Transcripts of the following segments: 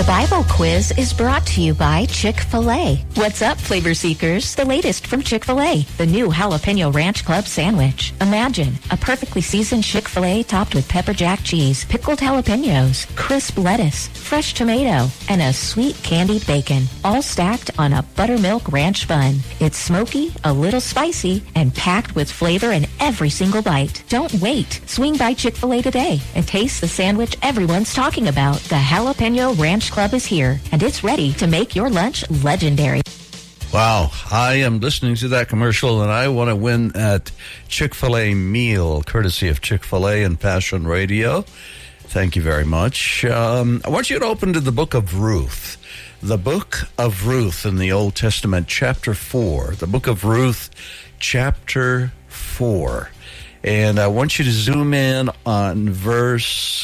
Bible quiz is brought to you by Chick-fil-A. What's up, flavor seekers? The latest from Chick-fil-A, the new Jalapeno Ranch Club sandwich. Imagine a perfectly seasoned Chick-fil-A topped with pepper jack cheese, pickled jalapenos, crisp lettuce, fresh tomato, and a sweet candied bacon, all stacked on a buttermilk ranch bun. It's smoky, a little spicy, and packed with flavor in every single bite. Don't wait. Swing by Chick-fil-A today and taste the sandwich everyone's talking about. The Jalapeno Ranch Club is here, and it's ready to make your lunch legendary. Wow, I am listening to that commercial, and I want to win that Chick-fil-A meal, courtesy of Chick-fil-A and Passion Radio. Thank you very much. I want you to open to the book of Ruth. The book of Ruth in the Old Testament, chapter 4. The book of Ruth, chapter 4. And I want you to zoom in on verse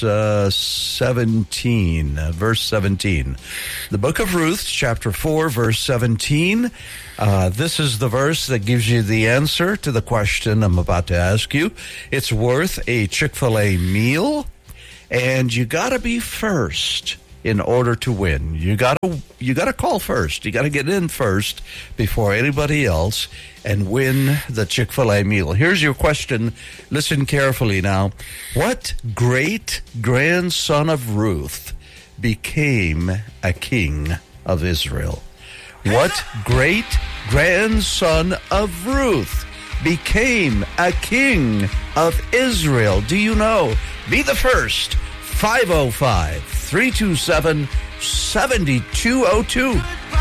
17. Verse 17. The book of Ruth, chapter 4, verse 17. This is the verse that gives you the answer to the question I'm about to ask you. It's worth a Chick-fil-A meal, and you got to be first in order to win. You got to call first. You got to get in first before anybody else and win the Chick-fil-A meal. Here's your question. Listen carefully now. What great grandson of Ruth became a king of Israel? What great grandson of Ruth became a king of Israel? Do you know? Be the first. 505-327-7202.